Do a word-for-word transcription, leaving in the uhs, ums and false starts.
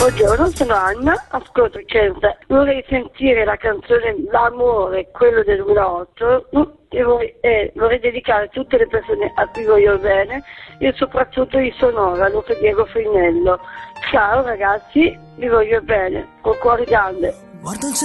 Buongiorno, sono Anna, ascolto Kenza. Vorrei sentire la canzone L'amore, quello del duemilaotto e vorrei, eh, vorrei dedicare a tutte le persone a cui voglio bene e soprattutto di Sonora, Luca Diego Finello. Ciao ragazzi, vi voglio bene, col cuore grande. Guarda il